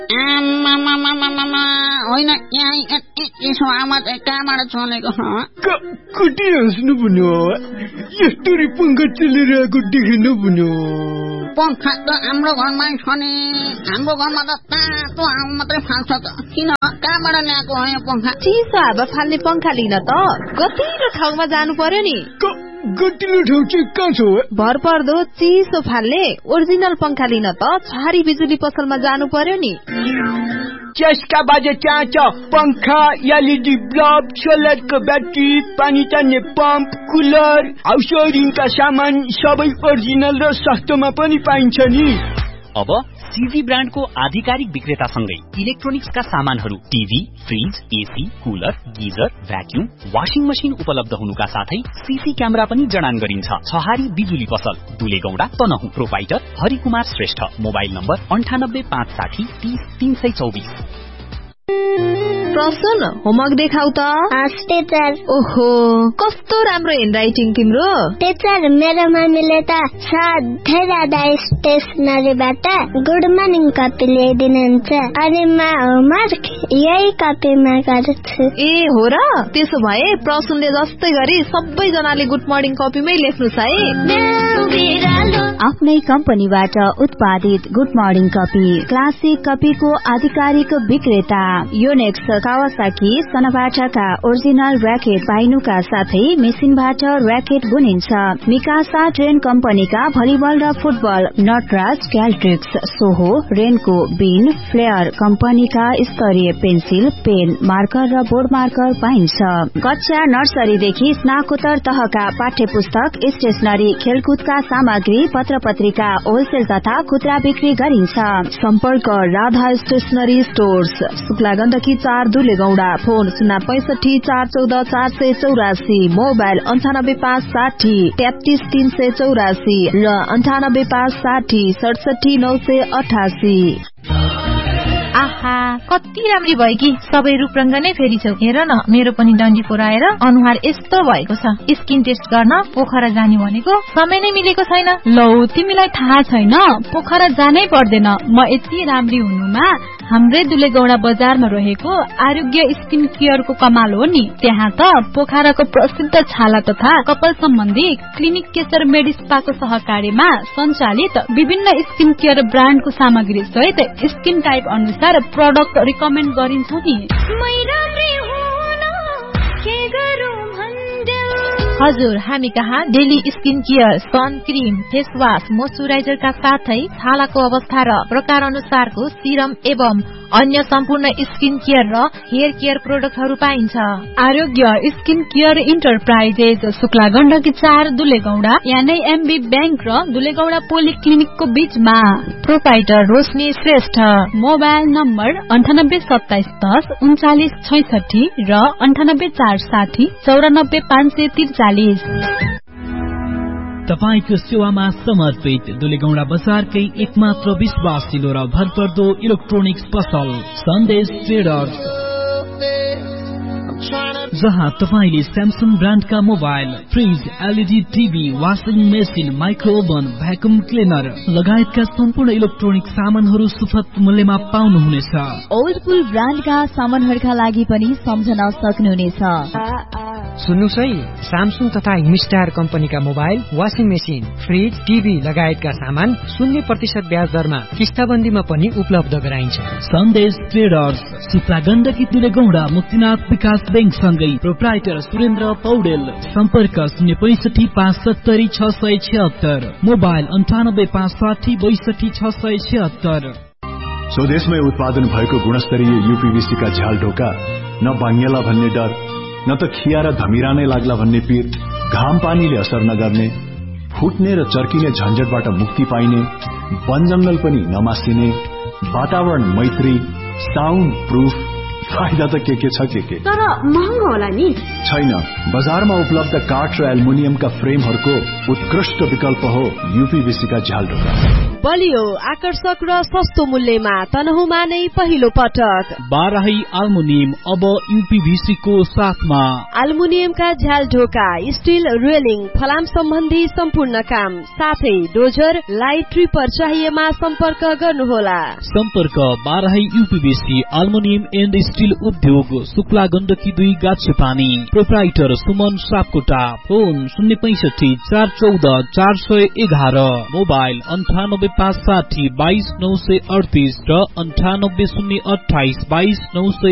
होइन यसो आवाज कहाँबाट चलेको कति हाँस्नु भन्यो यस्तरी पंखा चलिरहेको देखेन भन्यो पंखा त हाम्रो घरमा छ नि हाम्रो घरमा त तातो हावा मात्रै फाल्छ त किन कहाँबाट ल्याएको हो यो पंखा चिसो हावा फाल्ने पंखा लिन त गतिलो ठाउँमा जानु पर्यो नि गतिलो ठाउँ चाहिँ कहाँ छ भर पर्दो चिसो फाल्ने ओरिजिनल पंखा लिन त छहारी बिजुली पसलमा जानु पर्यो नि चस्का बाजे चाँच पंखा एलईडी बल्ब सोलरको ब्याट्री पानी तान्ने पम्प कुलर हाउस होल्डिङका सामान सबै ओरिजिनल र सस्तोमा पनि पाइन्छ नि। अब सीजी ब्रान्डको आधिकारिक विक्रेतासँगै इलेक्ट्रोनिक्सका सामानहरू TV fridge AC cooler geyser vacuum washing machine उपलब्ध हुनुका साथै सीसी क्यामेरा पनि जडान गरिन्छ। छहारी बिजुली पसल दुलेगौडा Tanahun proprietor Harikumar Shrestha mobile number 9856 30 324। प्रसन होमवर्क देखाउ त टीचर। ओहो कस्तो राम्रो ह्यान्डराइटिङ तिम्रो टीचर मेरो मम्मीले त सधैँ राधा स्टेसनरीबाट गुड मर्निङ कपी ल्याइदिनुहुन्छ अनि म होमवर्क यही कपीमा गर्छु। ए हो र त्यसो भए प्रसनले जस्तै गरी सबैजनाले गुड मर्निङ कपीमै लेख्नुस् है। आफ्नै कम्पनीबाट उत्पादित गुड मर्निङ कपी क्लासिक कपीको आधिकारिक विक्रेता योनेक्स कावासाकी सनबाटाका ओरिजिनल र्याकेट पाइनुका साथै मेसिनबाट र्याकेट बुनिन्छ। मिकासा ट्रेन कम्पनीका भलिबल र फुटबल नटराज क्याल्ट्रिक्स सोहो रेनको बिन फ्लेयर कम्पनीका स्तरीय पेन्सिल पेन मार्कर र बोर्ड मार्कर पाइन्छ। कक्षा नर्सरीदेखि स्नाकोत्तर तहका पाठ्य पुस्तक स्टेशनरी खेलकुदका सामग्री पत्र पत्रिका होलसेल तथा खुद्रा बिक्री गरिन्छ। सम्पर्क Radha stationery stores Shukla Gandaki 4 दुलेगौडा phone 065 414 484 mobile 98560 33 384 र 98560 67 988। आहा कति राम्री भयो कि सबै रूपरंग नै फेरिछौ। हेर न मेरो पनि डन्डी फोराएर अनुहार यस्तो भएको छ। स्किन टेस्ट गर्न पोखरा जाने भनेको समय नै मिलेको छैन। लौ तिमीलाई थाहा छैन पोखरा जानै पर्दैन। म यति राम्री हुनुमा हाम्रै दुलेगौडा बजारमा रहेको आरोग्य स्किन केयरको कमाल हो नि। त्यहाँ त पोखराको प्रसिद्ध छाला तथा कपाल सम्बन्धी क्लिनिक केशर मेडिस्पाको सहकार्यमा सञ्चालित विभिन्न स्किन केयर ब्रान्डको सामग्री सहित स्किन टाइप अनुसार प्रोडक्ट रिकमेन्ड गरिन्छ नि। हजुर हामी कहाँ daily skin care sun cream face wash मोइस्चराइजरका साथै छालाको अवस्था र प्रकार अनुसारको सिरम एवं अन्य सम्पूर्ण स्किन केयर र हेयर केयर प्रोडक्टहरू पाइन्छ। आरोग्य skin care enterprises Shukla Gandaki 4 दुलेगौडा यानै MB bank र दुलेगौडा पोलिक्लिनिकको बीचमा। प्रोपाइटर रोशनी श्रेष्ठ मोबाइल नम्बर 982710 3966 र 98460 94543। तपाईको सेवामा समर्पित दुलेगौडा बजारकै एकमात्र विश्वासिलो र भरपर्दो इलेक्ट्रोनिक्स पसल सन्देश ट्रेडर्स, जहाँ तपाईले Samsung ब्रान्डका mobile fridge LED TV washing machine माइक्रोओभन vacuum cleaner लगायतका सम्पूर्ण इलेक्ट्रोनिक सामानहरू सुपथ मूल्यमा पाउनुहुनेछ। ओल्डपुल ब्रान्डका सामानहरूका लागि पनि सम्झन सक्नुहुनेछ। सुन्नुस् है स्यामसङ तथा हिमस्टार कम्पनीका mobile washing machine fridge TV लगायतका सामान 0% ब्याज दरमा किस्ताबन्दीमा पनि उपलब्ध गराइन्छ। सन्देश ट्रेडर्स शुक्ला गण्डकी दुलेगौडा मुक्तिनाथ विकास बैंक सँगै प्रोप्राइटर सुरेन्द्र पौडेल। सम्पर्क 065 570 676 मोबाइल 98 560 62 676। स्वदेशमै उत्पादन भएको गुणस्तरीय यूपीवीसी का झ्याल ढोका न बाङ्गेला भन्ने डर न त खिया र धमिरा नै लाग्ला भन्ने पीर, घाम पानीले असर नगर्ने, फुट्ने र चर्किने झन्झटबाट मुक्ति पाइने, वन जंगल पनि नमासिने, वातावरण मैत्री साउन्ड प्रूफ फाइदा त के छ के तर महँगो होला नि? छैन, बजारमा उपलब्ध काठ र एल्युमिनियमका फ्रेमहरूको उत्कृष्ट विकल्प हो यूपीवीसी का झ्याल ढोका। बलियो, आकर्षक र सस्तो मूल्यमा तनहुमा नै पहिलो पटक बाराही एल्युमिनियम अब यूपीवीसी को साथमा। एल्युमिनियमका झ्याल ढोका, स्टील रेलिङ, फलाम सम्बन्धी सम्पूर्ण काम, साथै डोजर, लाइट ट्रिपर चाहिएमा सम्पर्क गर्नुहोला। सम्पर्क Barahi UPVC aluminium and steel उद्योग, Shukla Gandaki 2 गाछेपानी। Proprietor Suman Sapkota. Phone 065 414 411, mobile 9857 22938 र 9808 229